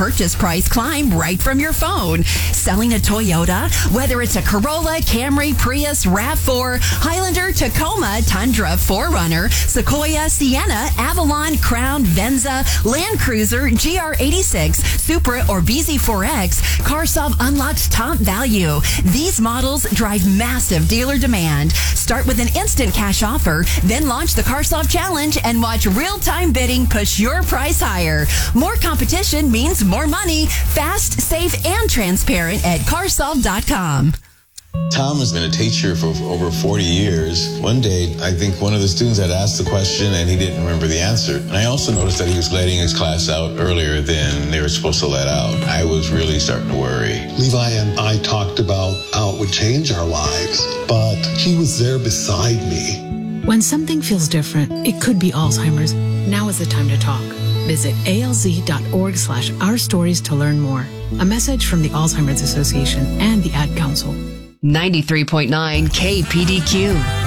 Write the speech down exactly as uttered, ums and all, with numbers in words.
purchase price climb right from your phone. Selling a Toyota? Whether it's a Corolla, Camry, Prius, RAV four, Highlander, Tacoma, Tundra, four runner, Sequoia, Sienna, Avalon, Crown, Venza, Land Cruiser, G R eighty-six, Supra, or B Z four X, CarSolve unlocks top value. These models drive massive dealer demand. Start with an instant cash offer, then launch the CarSolve Challenge and watch real-time bidding push your price higher. More competition means more money. Fast, safe, and transparent at car solve dot com. Tom has been a teacher for over forty years. One day, I think one of the students had asked the question and he didn't remember the answer. And I also noticed that he was letting his class out earlier than they were supposed to let out. I was really starting to worry. Levi and I talked about how it would change our lives, but he was there beside me. When something feels different, it could be Alzheimer's. Now is the time to talk. Visit alz.org slash our stories to learn more. A message from the Alzheimer's Association and the Ad Council. ninety-three point nine K P D Q.